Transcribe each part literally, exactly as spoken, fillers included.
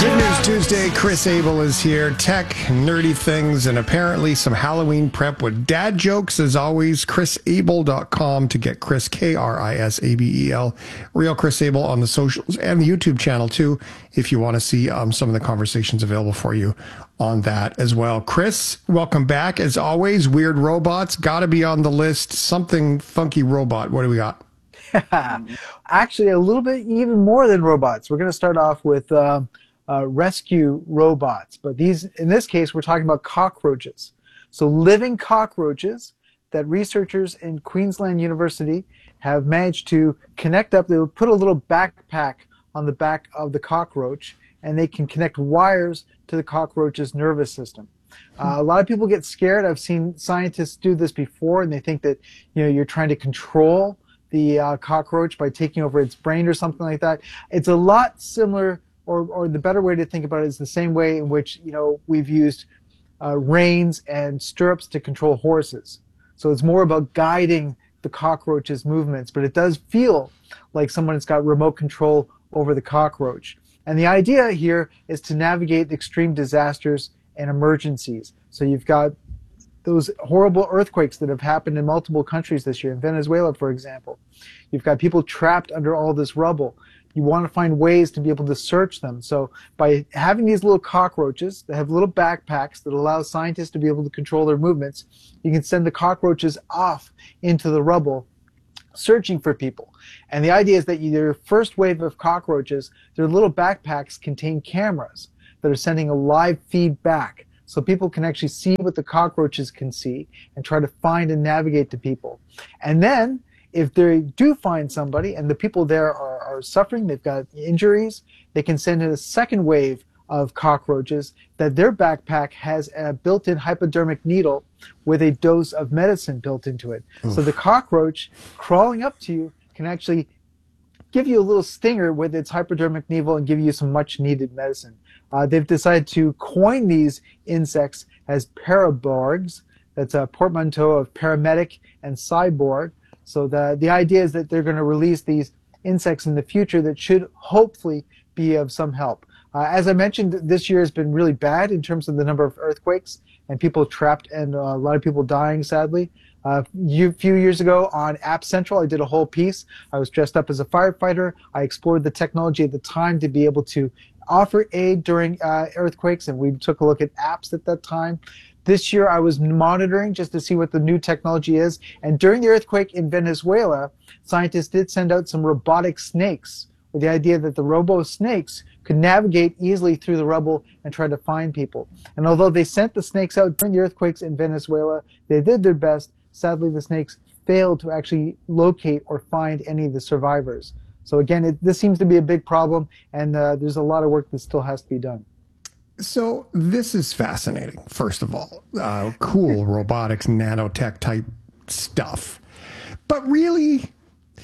Good News Tuesday, Chris Abel is here. Tech, nerdy things, and apparently some Halloween prep with dad jokes. As always, chris abel dot com to get Chris, K R I S A B E L, Real Chris Abel on the socials and the YouTube channel too, if you want to see um, some of the conversations available for you on that as well. Chris, welcome back. As always, weird robots, got to be on the list. Something funky robot. What do we got? Actually, a little bit even more than robots. We're going to start off with... Um, Uh, rescue robots, but these, in this case, we're talking about cockroaches. So living cockroaches that researchers in Queensland University have managed to connect up. They'll put a little backpack on the back of the cockroach, and they can connect wires to the cockroach's nervous system. Uh, a lot of people get scared. I've seen scientists do this before, and they think that, you know, you're trying to control the uh, cockroach by taking over its brain or something like that. It's a lot similar. Or, or the better way to think about it is the same way in which, you know, we've used uh, reins and stirrups to control horses. So it's more about guiding the cockroach's movements, but it does feel like someone's got remote control over the cockroach. And the idea here is to navigate extreme disasters and emergencies. So you've got those horrible earthquakes that have happened in multiple countries this year, in Venezuela, for example. You've got people trapped under all this rubble. You want to find ways to be able to search them. So by having these little cockroaches that have little backpacks that allow scientists to be able to control their movements, you can send the cockroaches off into the rubble searching for people. And the idea is that your first wave of cockroaches, their little backpacks contain cameras that are sending a live feed back. So people can actually see what the cockroaches can see and try to find and navigate to people. And then if they do find somebody and the people there are, are suffering, they've got injuries, they can send in a second wave of cockroaches that their backpack has a built-in hypodermic needle with a dose of medicine built into it. Oof. So the cockroach crawling up to you can actually give you a little stinger with its hypodermic needle and give you some much-needed medicine. Uh, they've decided to coin these insects as paraborgs. That's a portmanteau of paramedic and cyborg. So the, the idea is that they're going to release these insects in the future that should hopefully be of some help. Uh, as I mentioned, this year has been really bad in terms of the number of earthquakes and people trapped and uh, a lot of people dying, sadly. Uh, a few years ago on App Central, I did a whole piece. I was dressed up as a firefighter. I explored the technology at the time to be able to offer aid during uh, earthquakes, and we took a look at apps at that time. This year I was monitoring just to see what the new technology is, and during the earthquake in Venezuela, scientists did send out some robotic snakes with the idea that the robo snakes could navigate easily through the rubble and try to find people. And although they sent the snakes out during the earthquakes in Venezuela, they did their best. Sadly, the snakes failed to actually locate or find any of the survivors. So again, it, this seems to be a big problem, and uh, there's a lot of work that still has to be done. So this is fascinating, first of all. Uh, cool robotics, nanotech type stuff. But really,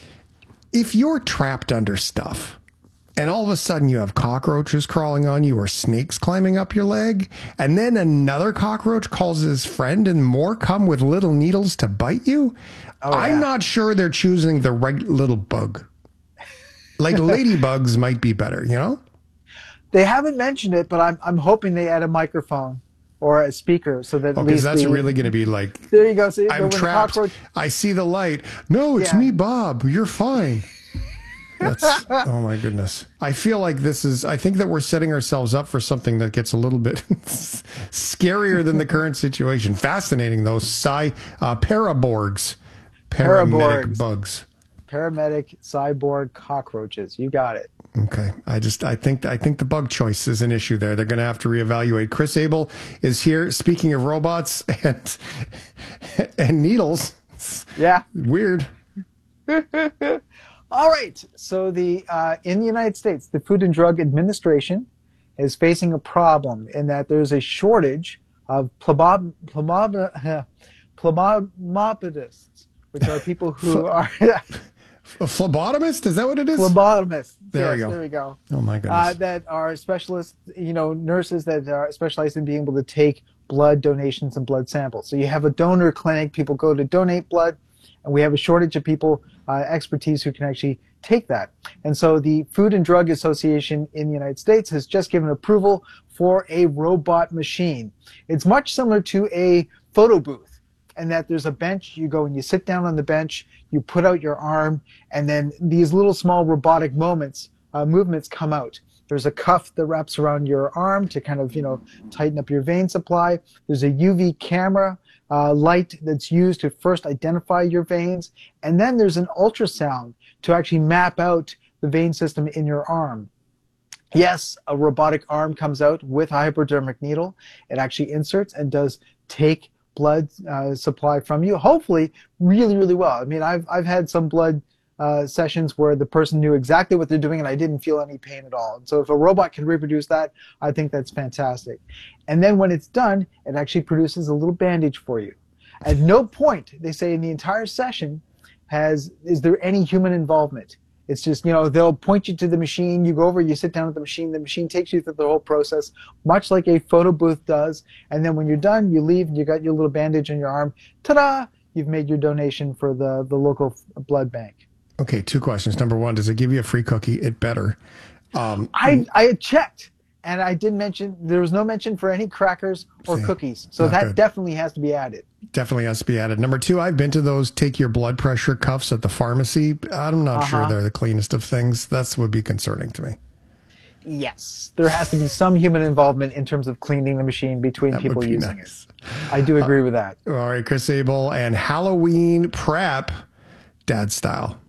if you're trapped under stuff and all of a sudden you have cockroaches crawling on you or snakes climbing up your leg, and then another cockroach calls his friend and more come with little needles to bite you, oh, yeah. I'm not sure they're choosing the right little bug. Like ladybugs might be better, you know? They haven't mentioned it, but I'm I'm hoping they add a microphone or a speaker so that. Oh, because that's the, really going to be like. There you go. See, I'm trapped. Cockroach... I see the light. No, it's yeah. me, Bob. You're fine. That's, oh my goodness. I feel like this is. I think that we're setting ourselves up for something that gets a little bit scarier than the current situation. Fascinating though. Sci uh, paraborgs, paramedic paraborgs. bugs. Paramedic cyborg cockroaches. You got it. Okay. I just, I think, I think the bug choice is an issue there. They're going to have to reevaluate. Chris Abel is here. Speaking of robots and, and needles. Yeah. Weird. All right. So the, uh, in the United States, the Food and Drug Administration is facing a problem in that there's a shortage of plebob, plebob, plebomopedists, which are people who are... A phlebotomist? Is that what it is? Phlebotomist. There yes, we go. There we go. Oh my goodness. Uh, that are specialists, you know, nurses that are specialized in being able to take blood donations and blood samples. So you have a donor clinic, people go to donate blood, and we have a shortage of people uh, expertise who can actually take that. And so the Food and Drug Association in the United States has just given approval for a robot machine. It's much similar to a photo booth, and that there's a bench, you go and you sit down on the bench, you put out your arm, and then these little small robotic moments, uh, movements come out. There's a cuff that wraps around your arm to kind of, you know, tighten up your vein supply. There's a U V camera uh, light that's used to first identify your veins. And then there's an ultrasound to actually map out the vein system in your arm. Yes, a robotic arm comes out with a hypodermic needle. It actually inserts and does take blood uh, supply from you, hopefully really, really well. I mean, I've, I've had some blood Uh, sessions where the person knew exactly what they're doing and I didn't feel any pain at all. And so if a robot can reproduce that, I think that's fantastic. And then when it's done, it actually produces a little bandage for you. At no point, they say in the entire session, has is there any human involvement. It's just, you know, they'll point you to the machine, you go over, you sit down at the machine, the machine takes you through the whole process, much like a photo booth does. And then when you're done, you leave and you got your little bandage on your arm. Ta-da! You've made your donation for the, the local blood bank. Okay, two questions. Number one, does it give you a free cookie? It better. Um, I, I had checked, and I did mention, there was no mention for any crackers or See, cookies. So that good. definitely has to be added. Definitely has to be added. Number two, I've been to those take your blood pressure cuffs at the pharmacy. I'm not Uh-huh. sure they're the cleanest of things. That's would be concerning to me. Yes, there has to be some human involvement in terms of cleaning the machine between That people would be using nice. it. I do agree uh, with that. All right, Chris Abel, and Halloween prep, dad style.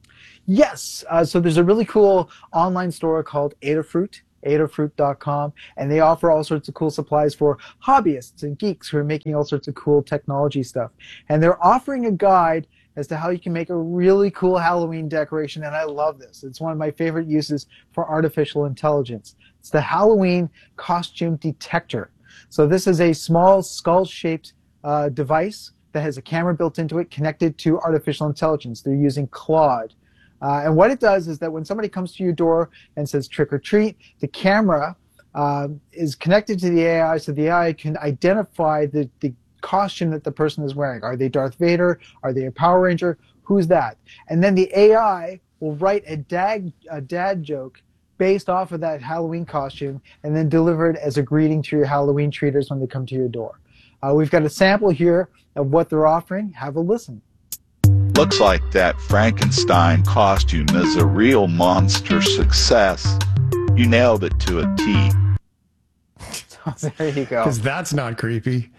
Yes, uh, so there's a really cool online store called Adafruit, adafruit dot com, and they offer all sorts of cool supplies for hobbyists and geeks who are making all sorts of cool technology stuff. And they're offering a guide as to how you can make a really cool Halloween decoration, and I love this. It's one of my favorite uses for artificial intelligence. It's the Halloween costume detector. So this is a small skull-shaped uh, device that has a camera built into it connected to artificial intelligence. They're using Claude. Uh, and what it does is that when somebody comes to your door and says trick or treat, the camera uh, is connected to the A I, so the A I can identify the, the costume that the person is wearing. Are they Darth Vader? Are they a Power Ranger? Who's that? And then the A I will write a dad, a dad joke based off of that Halloween costume and then deliver it as a greeting to your Halloween treaters when they come to your door. Uh, we've got a sample here of what they're offering. Have a listen. Looks like that Frankenstein costume is a real monster success. You nailed it to a T. So there you go. Because that's not creepy.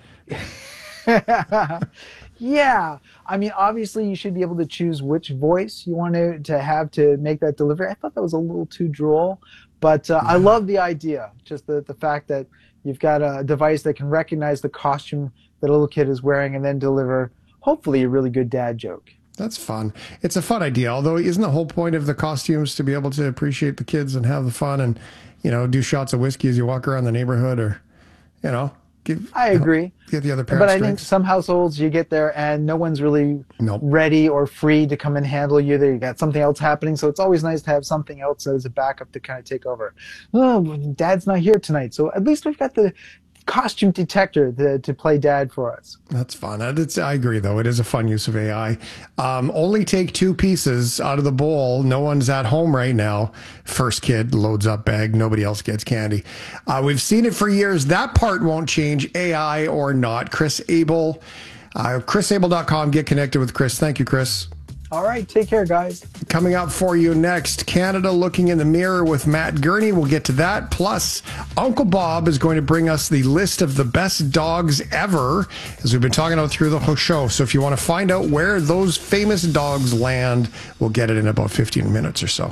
Yeah. I mean, obviously you should be able to choose which voice you want to, to have to make that delivery. I thought that was a little too droll, but uh, I love the idea. Just the, the fact that you've got a device that can recognize the costume that a little kid is wearing and then deliver, hopefully, a really good dad joke. That's fun. It's a fun idea, although isn't the whole point of the costumes to be able to appreciate the kids and have the fun and, you know, do shots of whiskey as you walk around the neighborhood or, you know, give. I agree. Get the other parents. But I think drinks. some households you get there and no one's really Nope. ready or free to come and handle you. They got something else happening, so it's always nice to have something else as a backup to kind of take over. Oh, Dad's not here tonight, so at least we've got the costume detector to, to play dad for us. That's fun. It's, I agree, though. It is a fun use of A I. Um, only take two pieces out of the bowl. No one's at home right now. First kid loads up bag. Nobody else gets candy. Uh, we've seen it for years. That part won't change, A I or not. Chris Abel, uh, chris abel dot com. Get connected with Chris. Thank you, Chris. All right, take care, guys. Coming up for you next, Canada Looking in the Mirror with Matt Gurney. We'll get to that. Plus, Uncle Bob is going to bring us the list of the best dogs ever, as we've been talking about through the whole show. So if you want to find out where those famous dogs land, we'll get it in about fifteen minutes or so.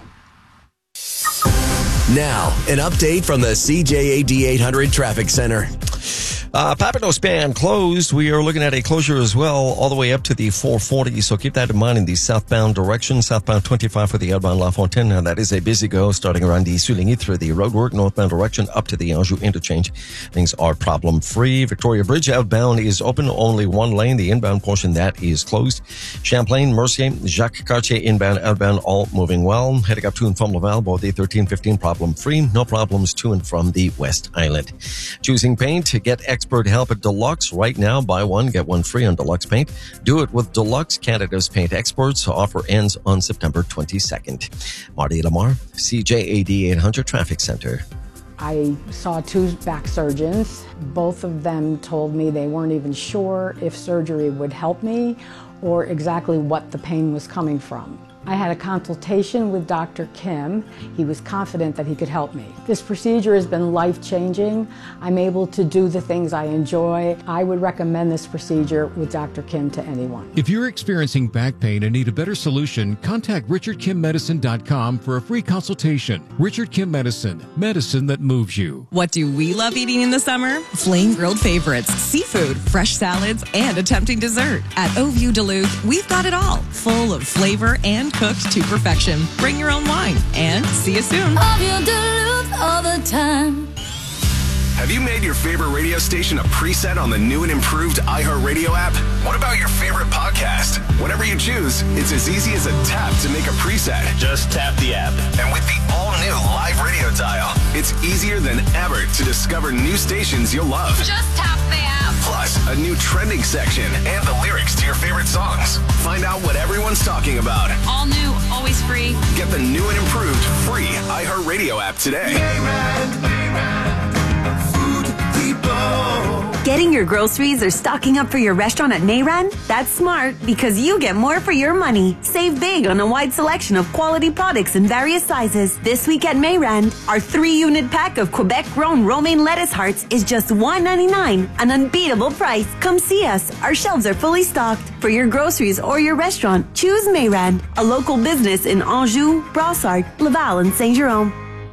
Now, an update from the C J A D eight hundred Traffic Center. Uh, Papado span closed. We are looking at a closure as well all the way up to the four forty, so keep that in mind in the southbound direction. Southbound twenty-five for the outbound La Fontaine. Now that is a busy go starting around the Souligny through the roadwork. Northbound direction up to the Anjou interchange. Things are problem-free. Victoria Bridge outbound is open, only one lane. The inbound portion, that is closed. Champlain, Mercier, Jacques Cartier inbound, outbound, all moving well. Heading up to and from Laval, both the thirteen fifteen problem-free. No problems to and from the West Island. Choosing paint, get expert expert help at Deluxe right now. Buy one, get one free on Deluxe Paint. Do it with Deluxe, Canada's paint experts. Offer ends on September twenty-second. Marty Lamar, C J A D eight hundred Traffic Center. I saw two back surgeons. Both of them told me they weren't even sure if surgery would help me or exactly what the pain was coming from. I had a consultation with Doctor Kim. He was confident that he could help me. This procedure has been life-changing. I'm able to do the things I enjoy. I would recommend this procedure with Doctor Kim to anyone. If you're experiencing back pain and need a better solution, contact richard kim medicine dot com for a free consultation. Richard Kim Medicine, medicine that moves you. What do we love eating in the summer? Flame grilled favorites, seafood, fresh salads, and a tempting dessert. At Oview Duluth, we've got it all, full of flavor and cooked to perfection. Bring your own wine and see you soon. Oview Duluth all the time. Have you made your favorite radio station a preset on the new and improved iHeartRadio app? What about your favorite podcast? Whatever you choose, it's as easy as a tap to make a preset. Just tap the app. And with the all-new live radio dial, it's easier than ever to discover new stations you'll love. Just tap the app. Plus, a new trending section and the lyrics to your favorite songs. Find out what everyone's talking about. All new, always free. Get the new and improved free iHeartRadio app today. Getting your groceries or stocking up for your restaurant at Mayran? That's smart because you get more for your money. Save big on a wide selection of quality products in various sizes. This week at Mayran, our three-unit pack of Quebec-grown romaine lettuce hearts is just one ninety-nine, an unbeatable price. Come see us. Our shelves are fully stocked. For your groceries or your restaurant, choose Mayran, a local business in Anjou, Brossard, Laval, and Saint-Jérôme.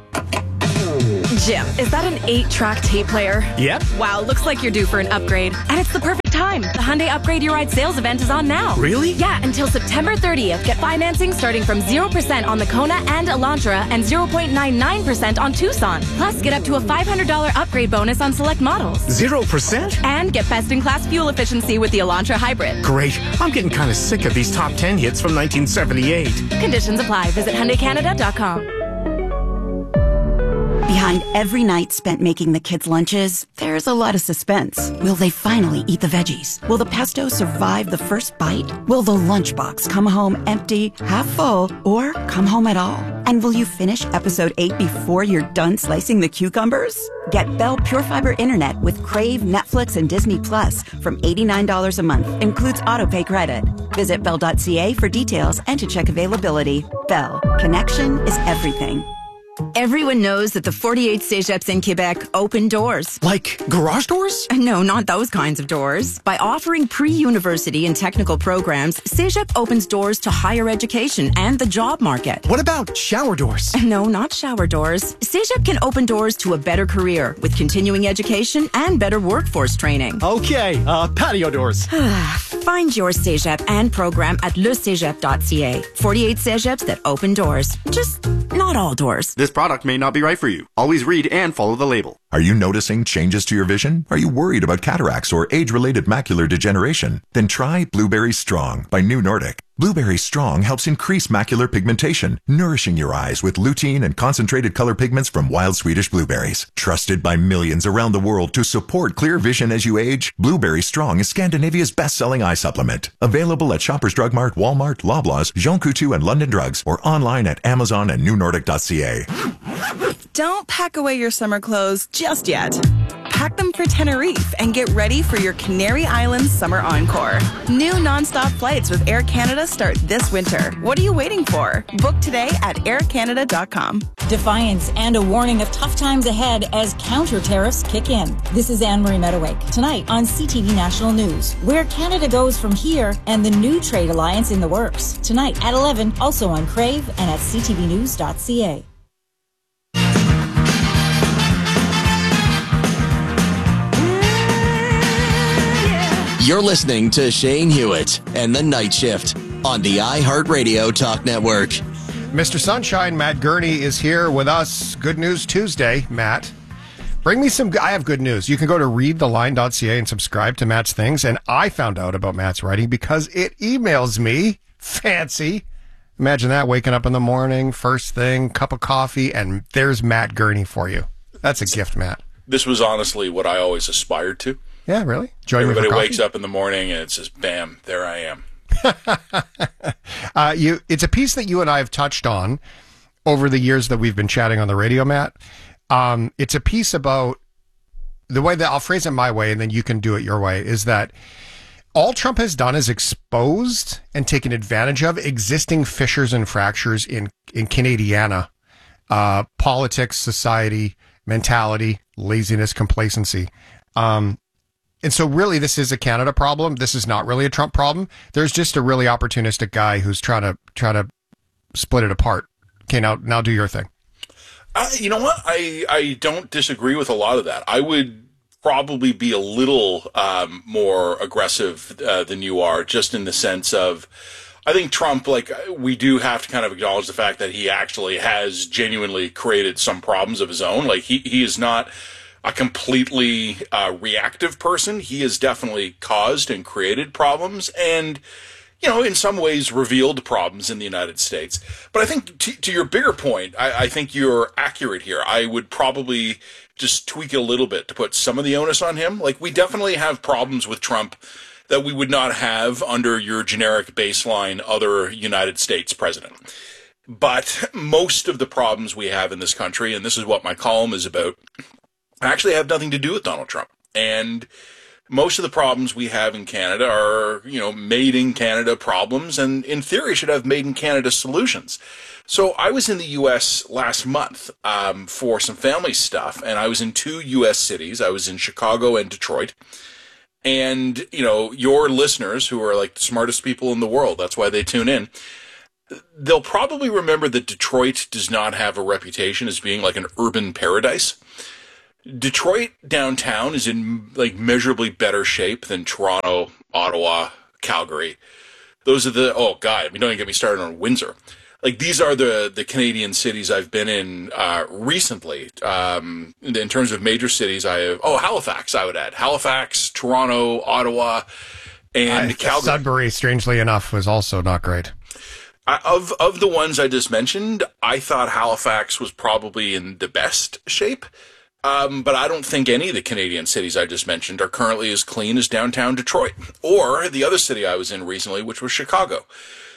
Jim, is that an eight-track tape player? Yep. Wow, looks like you're due for an upgrade. And it's the perfect time. The Hyundai Upgrade Your Ride sales event is on now. Really? Yeah, until September thirtieth. Get financing starting from zero percent on the Kona and Elantra and zero point nine nine percent on Tucson. Plus, get up to a five hundred dollars upgrade bonus on select models. Zero percent? And get best-in-class fuel efficiency with the Elantra Hybrid. Great. I'm getting kind of sick of these top ten hits from nineteen seventy-eight. Conditions apply. Visit Hyundai Canada dot com. Behind every night spent making the kids' lunches, there's a lot of suspense. Will they finally eat the veggies? Will the pesto survive the first bite? Will the lunchbox come home empty, half full, or come home at all? And will you finish episode eight before you're done slicing the cucumbers? Get Bell Pure Fiber Internet with Crave, Netflix, and Disney Plus from eighty-nine dollars a month. Includes autopay credit. Visit bell dot c a for details and to check availability. Bell. Connection is everything. Everyone knows that the forty-eight Cégeps in Quebec open doors. Like garage doors? No, not those kinds of doors. By offering pre-university and technical programs, Cégep opens doors to higher education and the job market. What about shower doors? No, not shower doors. Cégep can open doors to a better career with continuing education and better workforce training. Okay, uh, patio doors. Find your Cégep and program at le cégep dot c a. forty-eight Cégeps that open doors. Just not all doors. This product may not be right for you. Always read and follow the label. Are you noticing changes to your vision? Are you worried about cataracts or age-related macular degeneration? Then try Blueberry Strong by New Nordic. Blueberry Strong helps increase macular pigmentation, nourishing your eyes with lutein and concentrated color pigments from wild Swedish blueberries. Trusted by millions around the world to support clear vision as you age, Blueberry Strong is Scandinavia's best-selling eye supplement. Available at Shoppers Drug Mart, Walmart, Loblaws, Jean Coutu, and London Drugs, or online at Amazon and new nordic dot c a. Don't pack away your summer clothes just yet. Pack them for Tenerife and get ready for your Canary Islands summer encore. New nonstop flights with Air Canada start this winter. What are you waiting for? Book today at air canada dot com. Defiance and a warning of tough times ahead as counter tariffs kick in. This is Anne-Marie Meadowake. Tonight on C T V National News, where Canada goes from here and the new trade alliance in the works. Tonight at eleven, also on Crave and at c t v news dot c a. You're listening to Shane Hewitt and the Night Shift on the iHeartRadio Talk Network. Mister Sunshine, Matt Gurney, is here with us. Good News Tuesday, Matt. Bring me some... I have good news. You can go to read the line dot c a and subscribe to Matt's things. And I found out about Matt's writing because it emails me. Fancy. Imagine that, waking up in the morning, first thing, cup of coffee, and there's Matt Gurney for you. That's a gift, Matt. this was honestly what I always aspired to. Yeah, really? Join Everybody me for wakes coffee? up in the morning and it's just, bam, there I am. uh, you, it's a piece that you and I have touched on over the years that we've been chatting on the radio, Matt. Um, it's a piece about the way that I'll phrase it my way, and then you can do it your way, is that all Trump has done is exposed and taken advantage of existing fissures and fractures in, in Canadiana, uh, politics, society, mentality, laziness, complacency. Um, And so really this is a Canada problem. This is not really a Trump problem. There's just a really opportunistic guy who's trying to try to split it apart. Okay, now now do your thing. Uh, you know what? I, I don't disagree with a lot of that. I would probably be a little um, more aggressive uh, than you are, just in the sense of, I think Trump, like, we do have to kind of acknowledge the fact that he actually has genuinely created some problems of his own. Like, he, he is not a completely uh, reactive person. He has definitely caused and created problems and, you know, in some ways revealed problems in the United States. But I think to, to your bigger point, I, I think you're accurate here. I would probably just tweak it a little bit to put some of the onus on him. Like, we definitely have problems with Trump that we would not have under your generic baseline other United States president. But most of the problems we have in this country, and this is what my column is about, actually have nothing to do with Donald Trump. And most of the problems we have in Canada are, you know, made in Canada problems, and in theory should have made in Canada solutions. So I was in the U S last month um, for some family stuff, and I was in two U S cities. I was in Chicago and Detroit. And, you know, your listeners, who are like the smartest people in the world, that's why they tune in, they'll probably remember that Detroit does not have a reputation as being like an urban paradise. Detroit downtown is in like measurably better shape than Toronto, Ottawa, Calgary. Those are the, oh God, I mean, don't even get me started on Windsor. Like, these are the, the Canadian cities I've been in uh, recently. Um, in terms of major cities, I have, oh, Halifax, I would add. Halifax, Toronto, Ottawa, and I, Calgary. Sudbury, strangely enough, was also not great. I, of, of the ones I just mentioned, I thought Halifax was probably in the best shape. Um, but I don't think any of the Canadian cities I just mentioned are currently as clean as downtown Detroit, or the other city I was in recently, which was Chicago.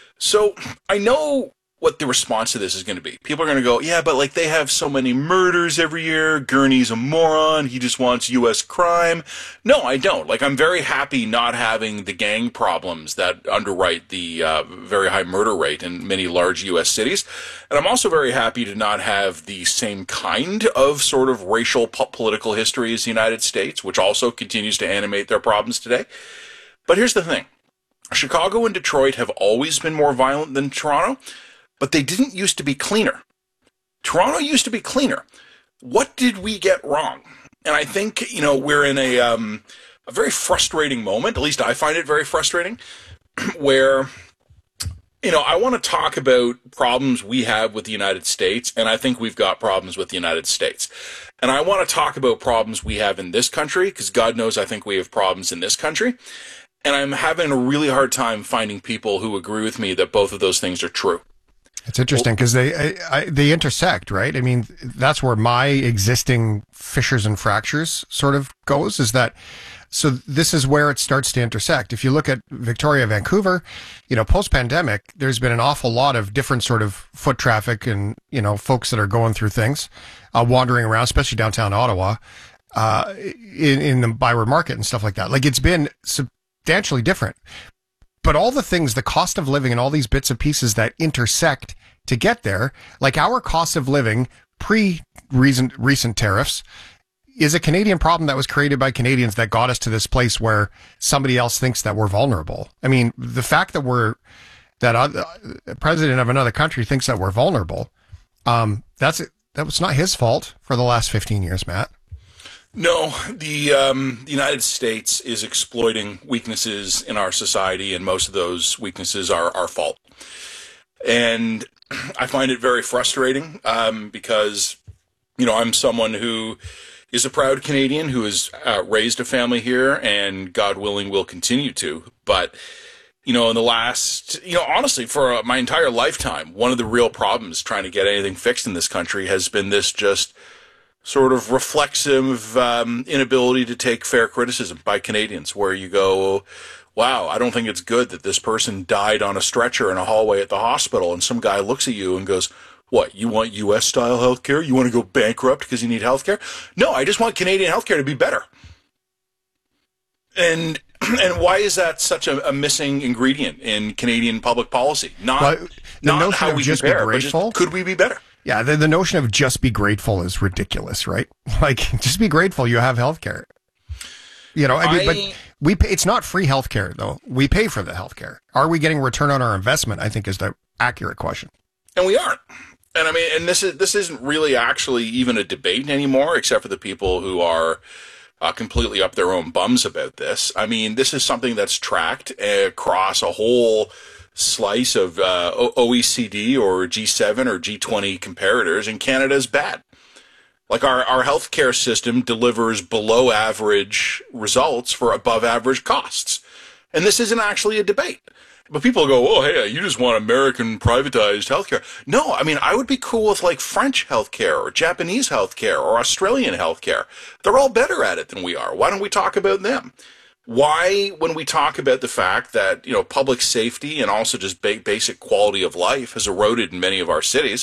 So I know what the response to this is going to be. People are going to go, yeah, but like they have so many murders every year. Gurney's a moron. He just wants U S crime. No, I don't. Like, I'm very happy not having the gang problems that underwrite the uh, very high murder rate in many large U S cities. And I'm also very happy to not have the same kind of sort of racial po- political history as the United States, which also continues to animate their problems today. But here's the thing. Chicago and Detroit have always been more violent than Toronto, but they didn't used to be cleaner. Toronto used to be cleaner. What did we get wrong? And I think, you know, we're in a, um, a very frustrating moment, at least I find it very frustrating, where, you know, I want to talk about problems we have with the United States, and I think we've got problems with the United States. And I want to talk about problems we have in this country, because God knows I think we have problems in this country. And I'm having a really hard time finding people who agree with me that both of those things are true. It's interesting because they I, I, they intersect, right? I mean, that's where my existing fissures and fractures sort of goes, is that, so this is where it starts to intersect. If you look at Victoria, Vancouver, you know, post-pandemic, there's been an awful lot of different sort of foot traffic and, you know, folks that are going through things, uh, wandering around, especially downtown Ottawa, uh, in, in the Byward Market and stuff like that. Like, it's been substantially different. But all the things, the cost of living and all these bits and pieces that intersect to get there, like our cost of living pre-recent recent tariffs, is a Canadian problem that was created by Canadians that got us to this place where somebody else thinks that we're vulnerable. I mean, the fact that we're, that a president of another country thinks that we're vulnerable, um, that's, that was not his fault for the last fifteen years, Matt. No, the, um, the United States is exploiting weaknesses in our society, and most of those weaknesses are our fault. And I find it very frustrating um, because, you know, I'm someone who is a proud Canadian who has uh, raised a family here, and God willing will continue to. But, you know, in the last, you know, honestly, for uh, my entire lifetime, one of the real problems trying to get anything fixed in this country has been this just sort of reflexive um, inability to take fair criticism by Canadians, where you go, wow, I don't think it's good that this person died on a stretcher in a hallway at the hospital, and some guy looks at you and goes, what, you want U S-style healthcare? You want to go bankrupt because you need healthcare? No, I just want Canadian healthcare to be better. And and why is that such a, a missing ingredient in Canadian public policy? Not, well, the not notion how of we just compare, be but grateful, just could we be better? Yeah, the, the notion of just be grateful is ridiculous, right? Like, just be grateful you have healthcare. You know, I mean, I, but we pay, it's not free healthcare, though. We pay for the healthcare. Are we getting return on our investment, I think, is the accurate question. And we aren't. And I mean, and this is this isn't really actually even a debate anymore, except for the people who are uh, completely up their own bums about this. I mean, this is something that's tracked across a whole slice of uh, O E C D or G seven or G twenty comparators, and Canada's bad. Like, our, our healthcare system delivers below average results for above average costs. And this isn't actually a debate. But people go, oh, hey, you just want American privatized healthcare. No, I mean, I would be cool with like French healthcare or Japanese healthcare or Australian healthcare. They're all better at it than we are. Why don't we talk about them? Why, when we talk about the fact that, you know, public safety and also just ba- basic quality of life has eroded in many of our cities,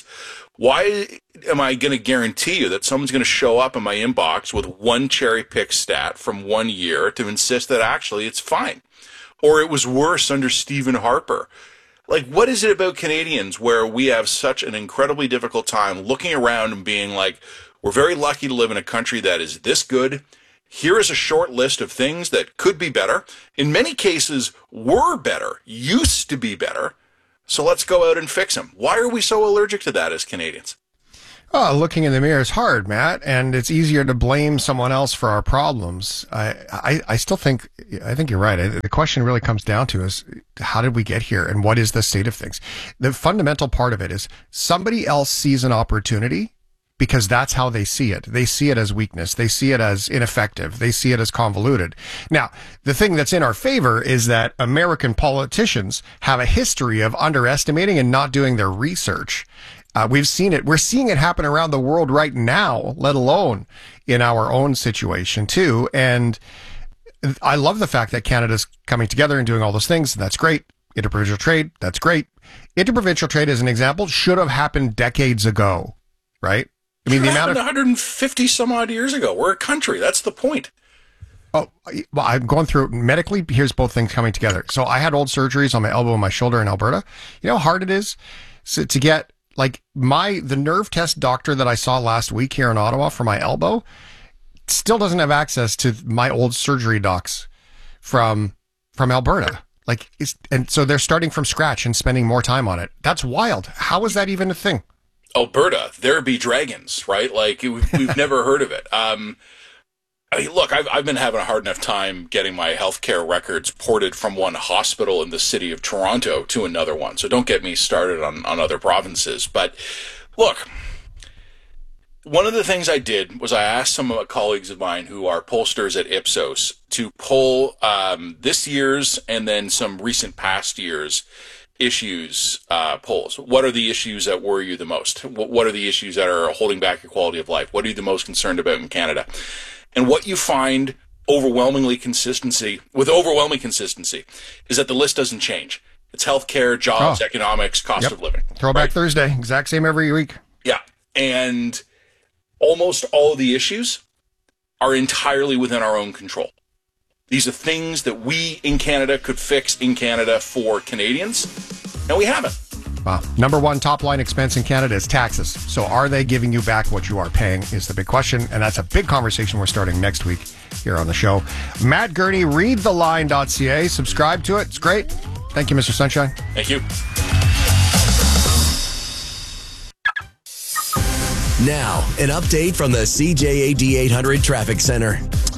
why am I going to guarantee you that someone's going to show up in my inbox with one cherry-picked stat from one year to insist that actually it's fine? Or it was worse under Stephen Harper. Like, what is it about Canadians where we have such an incredibly difficult time looking around and being like, we're very lucky to live in a country that is this good. Here is a short list of things that could be better. In many cases, were better, used to be better. So let's go out and fix them. Why are we so allergic to that as Canadians? Oh, looking in the mirror is hard, Matt, and it's easier to blame someone else for our problems. I, I, I still think, I think you're right. The question really comes down to is, how did we get here, and what is the state of things? The fundamental part of it is somebody else sees an opportunity because that's how they see it. They see it as weakness. They see it as ineffective. They see it as convoluted. Now, the thing that's in our favor is that American politicians have a history of underestimating and not doing their research. Uh, we've seen it. We're seeing it happen around the world right now, let alone in our own situation too. And I love the fact that Canada's coming together and doing all those things. That's great. Interprovincial trade, that's great. Interprovincial trade, as an example, should have happened decades ago, right? I mean, it the amount of one hundred fifty some odd years ago. We're a country. That's the point. Oh, well, I'm going through medically. Here's both things coming together. So I had old surgeries on my elbow and my shoulder in Alberta. You know how hard it is so to get, like, my, the nerve test doctor that I saw last week here in Ottawa for my elbow still doesn't have access to my old surgery docs from, from Alberta. Like, it's, and so they're starting from scratch and spending more time on it. That's wild. How is that even a thing? Alberta, there be dragons, right? Like, we've, we've never heard of it. Um, I mean, look, I've, I've been having a hard enough time getting my healthcare records ported from one hospital in the city of Toronto to another one. So don't get me started on, on other provinces. But look, one of the things I did was I asked some of my colleagues of mine who are pollsters at Ipsos to poll um, this year's and then some recent past years' issues uh, polls. What are the issues that worry you the most? What are the issues that are holding back your quality of life? What are you the most concerned about in Canada? And what you find overwhelmingly consistency, with overwhelming consistency, is that the list doesn't change. It's healthcare, jobs, Oh. economics, cost Yep. of living. Throwback right? Thursday, exact same every week. Yeah. And almost all of the issues are entirely within our own control. These are things that we in Canada could fix in Canada for Canadians, and we haven't. Wow. Number one top line expense in Canada is taxes. So are they giving you back what you are paying is the big question. And that's a big conversation we're starting next week here on the show. Matt Gurney, read the line dot c a. Subscribe to it. It's great. Thank you, Mister Sunshine. Thank you. Now, an update from the C J A D eight hundred Traffic Center.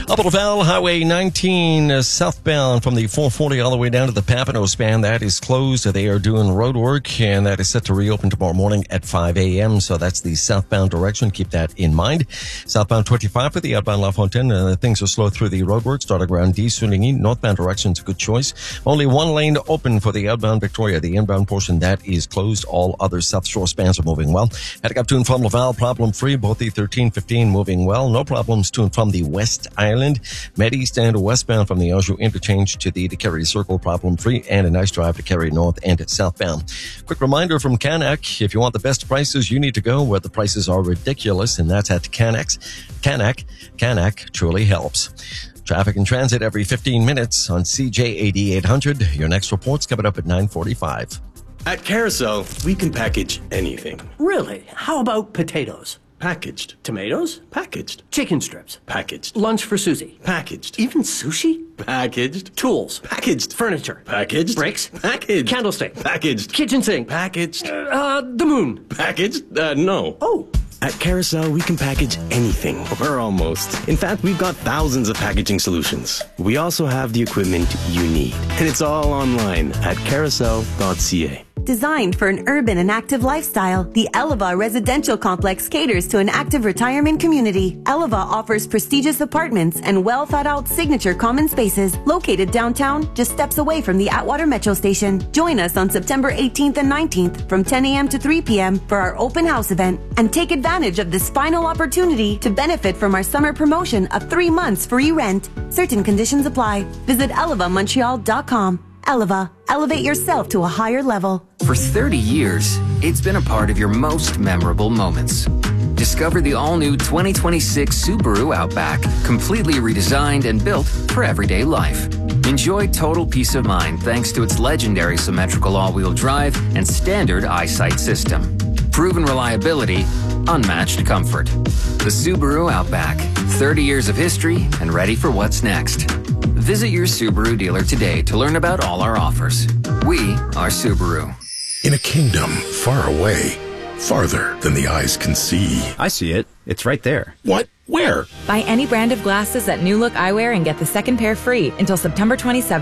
Up at Laval, Highway nineteen uh, southbound from the four forty all the way down to the Papineau span. That is closed. They are doing road work, and that is set to reopen tomorrow morning at five a.m. So that's the southbound direction. Keep that in mind. Southbound twenty-five for the outbound La Fontaine. Uh, things are slow through the roadwork. Starting around D. Soligny. Northbound direction is a good choice. Only one lane open for the outbound Victoria. The inbound portion, that is closed. All other South Shore spans are moving well. Heading up to and from Laval, problem-free. Both the thirteen fifteen moving well. No problems to and from the West Island. Med East and westbound from the Anjou interchange to the Carey Circle, problem-free, and a nice drive to Carey North and southbound. Quick reminder from Canac, if you want the best prices, you need to go where the prices are ridiculous, and that's at Canac. Canac, Canac truly helps. Traffic and transit every fifteen minutes on C J A D eight hundred. Your next report's coming up at nine forty-five. At Carousel, we can package anything. Really? How about potatoes? Packaged. Tomatoes? Packaged. Chicken strips? Packaged. Lunch for Susie? Packaged. Even sushi? Packaged. Tools? Packaged. Furniture? Packaged. Bricks? Packaged. Candlestick? Packaged. Kitchen sink? Packaged. Uh, the moon? Packaged? Uh, no. Oh. At Carousel, we can package anything, or almost. In fact, we've got thousands of packaging solutions. We also have the equipment you need. And it's all online at carousel dot c a. Designed for an urban and active lifestyle, the Eleva Residential Complex caters to an active retirement community. Eleva offers prestigious apartments and well-thought-out signature common spaces located downtown, just steps away from the Atwater Metro Station. Join us on September eighteenth and nineteenth from ten a.m. to three p.m. for our open house event, and take advantage of this final opportunity to benefit from our summer promotion of three months free rent. Certain conditions apply. Visit eleva montreal dot com. Eleva, elevate yourself to a higher level. For thirty years, it's been a part of your most memorable moments. Discover the all-new twenty twenty-six Subaru Outback, completely redesigned and built for everyday life. Enjoy total peace of mind thanks to its legendary symmetrical all-wheel drive and standard EyeSight system. Proven reliability, unmatched comfort. The Subaru Outback, thirty years of history and ready for what's next. Visit your Subaru dealer today to learn about all our offers. We are Subaru. In a kingdom far away, farther than the eyes can see. I see it. It's right there. What? Where? Buy any brand of glasses at New Look Eyewear and get the second pair free until September twenty-seventh.